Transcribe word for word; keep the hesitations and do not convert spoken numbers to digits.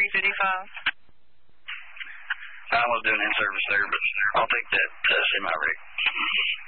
City file? I was doing in-service there, but